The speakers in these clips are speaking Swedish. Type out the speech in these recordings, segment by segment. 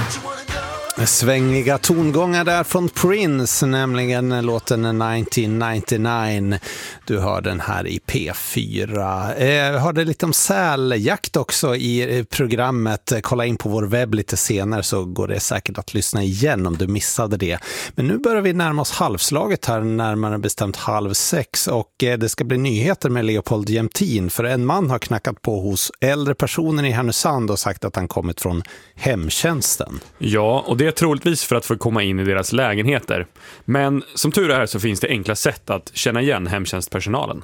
Svängliga tongångar där från Prince, nämligen låten 1999. Du hör den här i P4. Hörde lite om säljakt också i programmet. Kolla in på vår webb lite senare så går det säkert att lyssna igen om du missade det. Men nu börjar vi närma oss halvslaget här, närmare bestämt 5:30, och det ska bli nyheter med Leopold Jämtin, för en man har knackat på hos äldre personer i Härnösand och sagt att han kommit från hemtjänsten. Ja, och det är troligtvis för att få komma in i deras lägenheter. Men som tur är så finns det enkla sätt att känna igen hemtjänstpersonalen.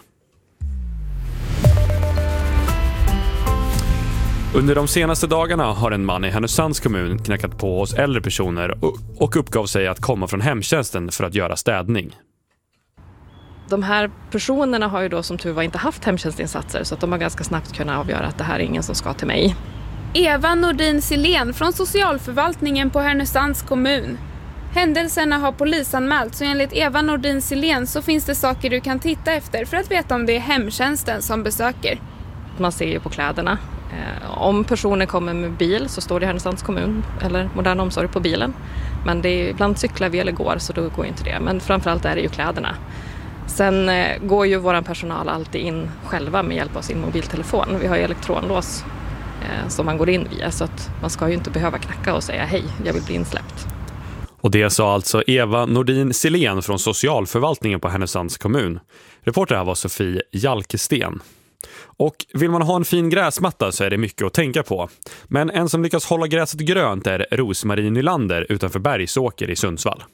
Under de senaste dagarna har en man i Härnösands kommun knackat på hos äldre personer och uppgav sig att komma från hemtjänsten för att göra städning. De här personerna har ju då som tur var inte haft hemtjänstinsatser, så att de har ganska snabbt kunnat avgöra att det här är ingen som ska till mig. Eva Nordin Silén från socialförvaltningen på Härnösands kommun. Händelserna har polisanmält, så enligt Eva Nordin Silén så finns det saker du kan titta efter för att veta om det är hemtjänsten som besöker. Man ser ju på kläderna. Om personer kommer med bil så står det Härnösands kommun eller modern omsorg på bilen. Men det är, ibland cyklar vi eller går, så då går inte det. Men framförallt är det ju kläderna. Sen går ju vår personal alltid in själva med hjälp av sin mobiltelefon. Vi har ju elektronlås som man går in via, så att man ska ju inte behöva knacka och säga hej, jag vill bli insläppt. Och det sa alltså Eva Nordin Silén från socialförvaltningen på Härnösands kommun. Reporter här var Sofie Jalkesten. Och vill man ha en fin gräsmatta så är det mycket att tänka på. Men en som lyckas hålla gräset grönt är Rosmarie Nylander utanför Bergsåker i Sundsvall.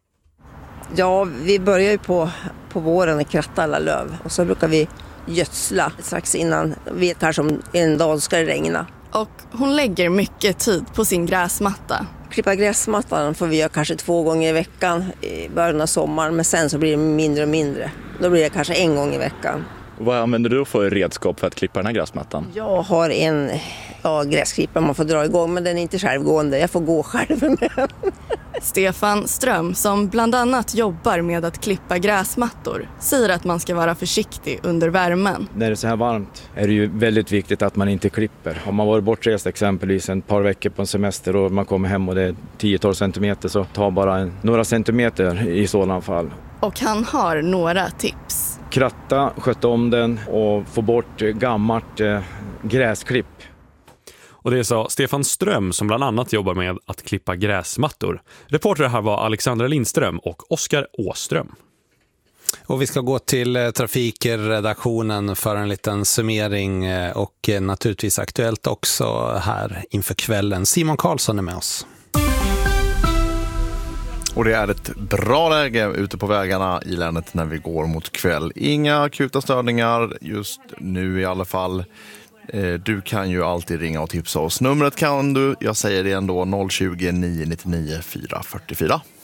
Ja, vi börjar ju på våren att kratta alla löv. Och så brukar vi gödsla strax innan. Vi vet kanske om en dag ska det regna. Och hon lägger mycket tid på sin gräsmatta. Klippa gräsmattan får vi göra kanske 2 gånger i veckan i början av sommaren. Men sen så blir det mindre och mindre. Då blir det kanske 1 gång i veckan. Vad använder du för redskap för att klippa den här gräsmattan? Jag har en gräsklippare man får dra igång, men den är inte självgående. Jag får gå själv med. Stefan Ström, som bland annat jobbar med att klippa gräsmattor, säger att man ska vara försiktig under värmen. När det är så här varmt är det ju väldigt viktigt att man inte klipper. Om man varit bortrest exempelvis ett par veckor på en semester och man kommer hem och det är 10-12 centimeter, så ta bara några centimeter i sådana fall. Och han har några tips. Kratta, sköta om den och få bort gammalt gräsklipp. Och det sa Stefan Ström som bland annat jobbar med att klippa gräsmattor. Reporter här var Alexandra Lindström och Oskar Åström. Och vi ska gå till trafikredaktionen för en liten summering och naturligtvis aktuellt också här inför kvällen. Simon Karlsson är med oss. Och det är ett bra läge ute på vägarna i länet när vi går mot kväll. Inga akuta störningar just nu i alla fall. Du kan ju alltid ringa och tipsa oss. Numret kan du, jag säger det ändå, 020 999 444.